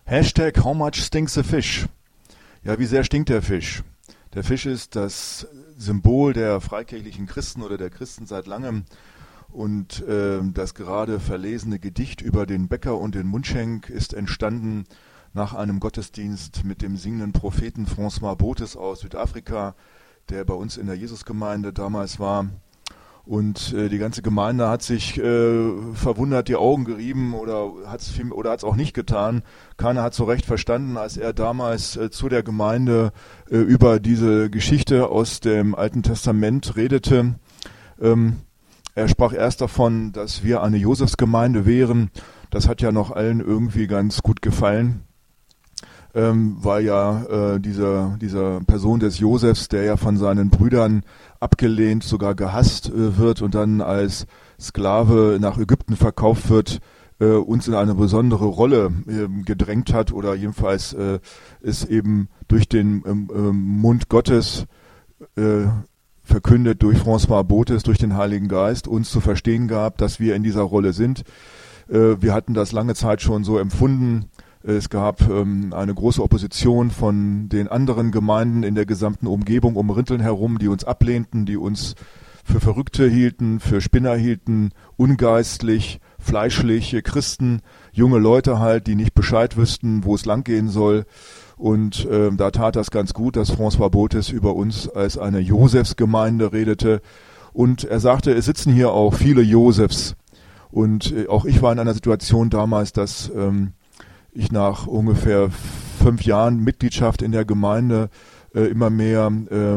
Hashtag How much stinks a fish? Ja, wie sehr stinkt der Fisch? Der Fisch ist das Symbol der freikirchlichen Christen oder der Christen seit langem. Und das gerade verlesene Gedicht über den Bäcker und den Mundschenk ist entstanden nach einem Gottesdienst mit dem singenden Propheten François Bothes aus Südafrika, der bei uns in der Jesusgemeinde damals war. Und die ganze Gemeinde hat sich verwundert die Augen gerieben oder hat es auch nicht getan. Keiner hat so recht verstanden, als er damals zu der Gemeinde über diese Geschichte aus dem Alten Testament redete. Er sprach erst davon, dass wir eine Josefsgemeinde wären. Das hat ja noch allen irgendwie ganz gut gefallen, weil ja dieser Person des Josefs, der ja von seinen Brüdern abgelehnt, sogar gehasst wird und dann als Sklave nach Ägypten verkauft wird, uns in eine besondere Rolle gedrängt hat oder jedenfalls es eben durch den Mund Gottes verkündet, durch François Bothes, durch den Heiligen Geist, uns zu verstehen gab, dass wir in dieser Rolle sind. Wir hatten das lange Zeit schon so empfunden. Es gab eine große Opposition von den anderen Gemeinden in der gesamten Umgebung um Rinteln herum, die uns ablehnten, die uns für Verrückte hielten, für Spinner hielten, ungeistlich, fleischliche Christen, junge Leute halt, die nicht Bescheid wüssten, wo es langgehen soll. Und da tat das ganz gut, dass François Bothes über uns als eine Josefsgemeinde redete. Und er sagte, es sitzen hier auch viele Josefs. Und auch ich war in einer Situation damals, dass ich nach ungefähr 5 Jahren Mitgliedschaft in der Gemeinde immer mehr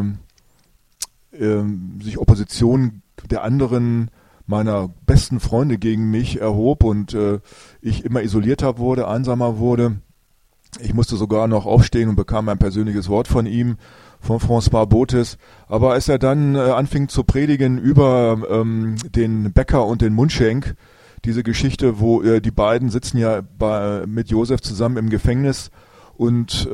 sich Opposition der anderen meiner besten Freunde gegen mich erhob und ich immer isolierter wurde, einsamer wurde. Ich musste sogar noch aufstehen und bekam ein persönliches Wort von ihm, von François Bothes. Aber als er dann anfing zu predigen über den Bäcker und den Mundschenk, diese Geschichte, wo die beiden sitzen ja mit Josef zusammen im Gefängnis und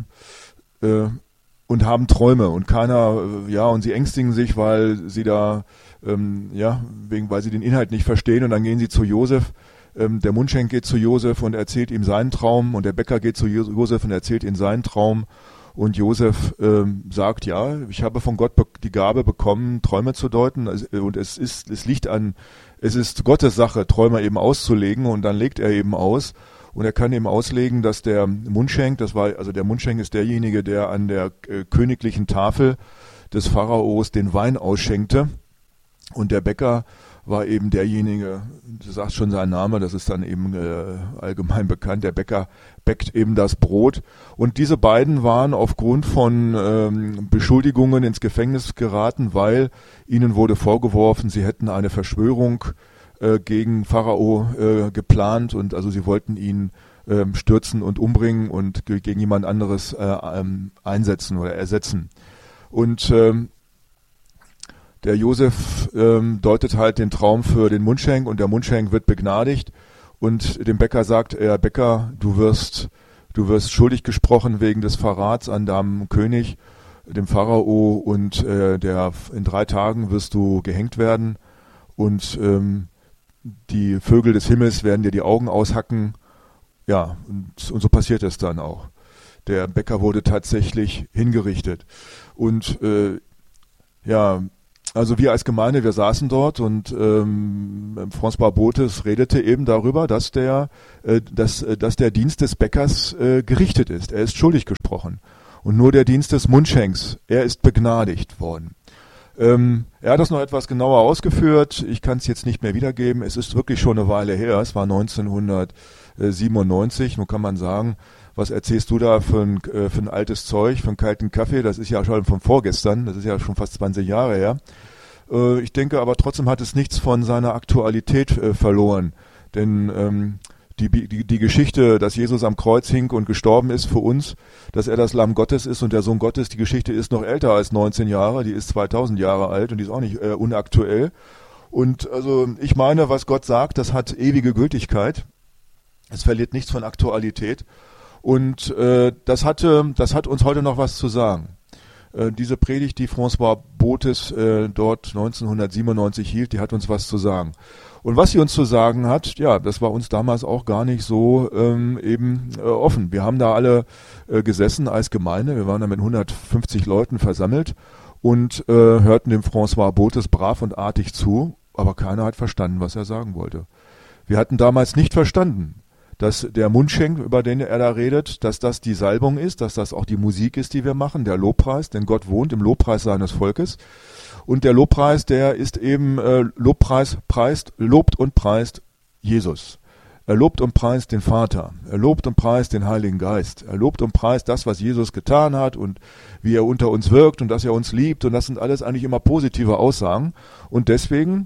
haben Träume und und sie ängstigen sich, weil sie da weil sie den Inhalt nicht verstehen und dann gehen sie zu Josef. Der Mundschenk geht zu Josef und erzählt ihm seinen Traum und der Bäcker geht zu Josef und erzählt ihm seinen Traum und Josef sagt, ja, ich habe von Gott die Gabe bekommen, Träume zu deuten und es ist Gottes Sache, Träume eben auszulegen und dann legt er eben aus und er kann eben auslegen, dass der Mundschenk, der Mundschenk ist derjenige, der an der königlichen Tafel des Pharaos den Wein ausschenkte und der Bäcker war eben derjenige, du sagst schon seinen Namen, das ist dann eben allgemein bekannt, der Bäcker bäckt eben das Brot. Und diese beiden waren aufgrund von Beschuldigungen ins Gefängnis geraten, weil ihnen wurde vorgeworfen, sie hätten eine Verschwörung gegen Pharao geplant und also sie wollten ihn stürzen und umbringen und gegen jemand anderes einsetzen oder ersetzen. Und der Josef deutet halt den Traum für den Mundschenk und der Mundschenk wird begnadigt und dem Bäcker sagt er, Bäcker, du wirst schuldig gesprochen wegen des Verrats an deinem König, dem Pharao und in 3 Tagen wirst du gehängt werden und die Vögel des Himmels werden dir die Augen aushacken. Ja, und so passiert es dann auch. Der Bäcker wurde tatsächlich hingerichtet und also wir als Gemeinde, wir saßen dort und François Bothes redete eben darüber, dass der Dienst des Bäckers gerichtet ist. Er ist schuldig gesprochen. Und nur der Dienst des Mundschenks, er ist begnadigt worden. Er hat das noch etwas genauer ausgeführt. Ich kann es jetzt nicht mehr wiedergeben. Es ist wirklich schon eine Weile her. Es war 1997. Nun kann man sagen, was erzählst du da für ein altes Zeug, für einen kalten Kaffee? Das ist ja schon von vorgestern, das ist ja schon fast 20 Jahre her. Ich denke aber trotzdem hat es nichts von seiner Aktualität verloren. Denn die Geschichte, dass Jesus am Kreuz hing und gestorben ist für uns, dass er das Lamm Gottes ist und der Sohn Gottes, die Geschichte ist noch älter als 19 Jahre, die ist 2000 Jahre alt und die ist auch nicht unaktuell. Und also ich meine, was Gott sagt, das hat ewige Gültigkeit. Es verliert nichts von Aktualität. Und das hat uns heute noch was zu sagen. diese Predigt, die François Bothes dort 1997 hielt, die hat uns was zu sagen. Und was sie uns zu sagen hat, ja, das war uns damals auch gar nicht so offen. Wir haben da alle gesessen als Gemeinde, wir waren da mit 150 Leuten versammelt und hörten dem François Bothes brav und artig zu, aber keiner hat verstanden, was er sagen wollte. Wir hatten damals nicht verstanden, dass der Mundschenk, über den er da redet, dass das die Salbung ist, dass das auch die Musik ist, die wir machen, der Lobpreis, denn Gott wohnt im Lobpreis seines Volkes. Und der Lobpreis, der ist eben lobt und preist Jesus. Er lobt und preist den Vater. Er lobt und preist den Heiligen Geist. Er lobt und preist das, was Jesus getan hat und wie er unter uns wirkt und dass er uns liebt. Und das sind alles eigentlich immer positive Aussagen. Und deswegen,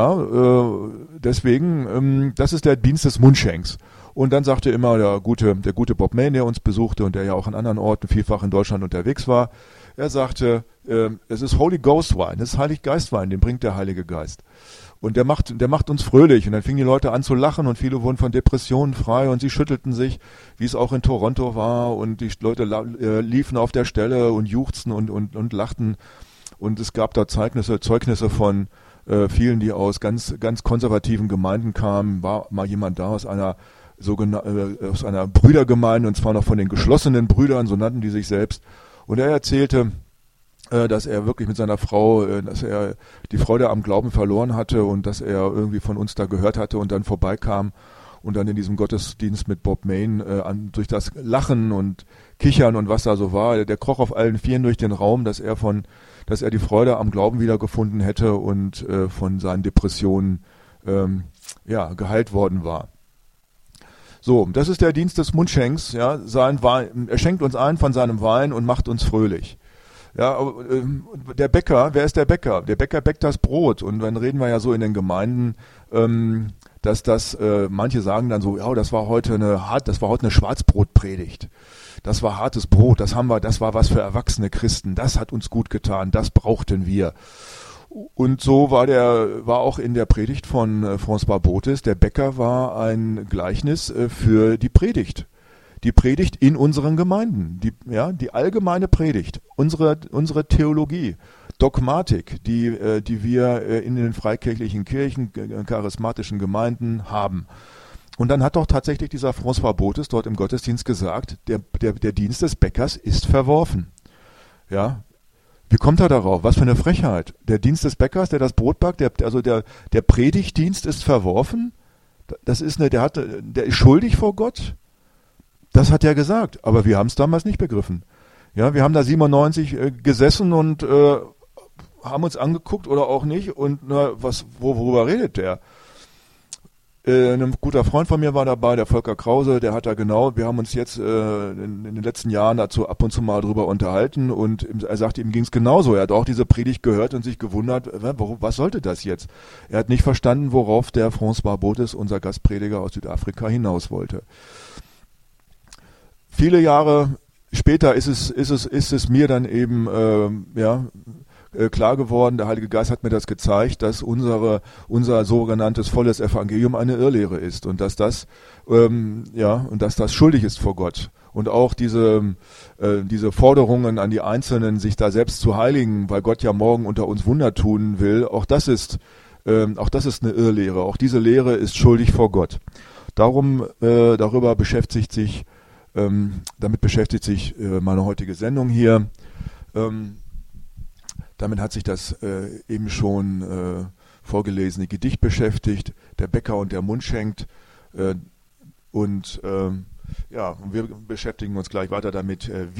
das ist der Dienst des Mundschenks. Und dann sagte immer der gute Bob Mayne, der uns besuchte und der ja auch an anderen Orten vielfach in Deutschland unterwegs war, er sagte, es ist Holy Ghost Wein, es ist Heiliggeistwein, den bringt der Heilige Geist. Und der macht uns fröhlich. Und dann fingen die Leute an zu lachen und viele wurden von Depressionen frei und sie schüttelten sich, wie es auch in Toronto war. Und die Leute liefen auf der Stelle und juchzten und lachten. Und es gab da Zeugnisse von vielen, die aus ganz, ganz konservativen Gemeinden kamen. War mal jemand da aus einer Brüdergemeinde, und zwar noch von den geschlossenen Brüdern, so nannten die sich selbst. Und er erzählte, dass er wirklich mit seiner Frau, dass er die Freude am Glauben verloren hatte und dass er irgendwie von uns da gehört hatte und dann vorbeikam und dann in diesem Gottesdienst mit Bob Mayne durch das Lachen und Kichern und was da so war, der kroch auf allen Vieren durch den Raum, dass er die Freude am Glauben wiedergefunden hätte und von seinen Depressionen geheilt worden war. So, das ist der Dienst des Mundschenks, ja, sein Wein, er schenkt uns ein von seinem Wein und macht uns fröhlich. Ja, der Bäcker, wer ist der Bäcker? Der Bäcker bäckt das Brot und dann reden wir ja so in den Gemeinden, dass manche sagen dann so, ja, das war heute eine Schwarzbrotpredigt. Das war hartes Brot, das war was für erwachsene Christen, das hat uns gut getan, das brauchten wir. Und so war auch in der Predigt von François Bothes, der Bäcker war ein Gleichnis für die Predigt. Die Predigt in unseren Gemeinden, die allgemeine Predigt, unsere Theologie, Dogmatik, die wir in den freikirchlichen Kirchen, charismatischen Gemeinden haben. Und dann hat doch tatsächlich dieser François Bothes dort im Gottesdienst gesagt, der Dienst des Bäckers ist verworfen. Ja. Wie kommt er darauf? Was für eine Frechheit. Der Dienst des Bäckers, der das Brot backt, der Predigtdienst ist verworfen? Der ist schuldig vor Gott? Das hat er gesagt, aber wir haben es damals nicht begriffen. Ja, wir haben da 97 gesessen und haben uns angeguckt oder auch nicht und worüber redet der? Ein guter Freund von mir war dabei, der Volker Krause, der hat da wir haben uns jetzt in den letzten Jahren dazu ab und zu mal drüber unterhalten und er sagte, ihm ging es genauso. Er hat auch diese Predigt gehört und sich gewundert, was sollte das jetzt? Er hat nicht verstanden, worauf der François Bothes, unser Gastprediger aus Südafrika, hinaus wollte. Viele Jahre später ist es mir dann eben klar geworden, der Heilige Geist hat mir das gezeigt, dass unser sogenanntes volles Evangelium eine Irrlehre ist und dass das schuldig ist vor Gott. Und auch diese Forderungen an die Einzelnen, sich da selbst zu heiligen, weil Gott ja morgen unter uns Wunder tun will, auch das ist eine Irrlehre. Auch diese Lehre ist schuldig vor Gott. Damit beschäftigt sich meine heutige Sendung hier. Damit hat sich das eben schon vorgelesene Gedicht beschäftigt, der Bäcker und der Mundschenk. Wir beschäftigen uns gleich weiter damit,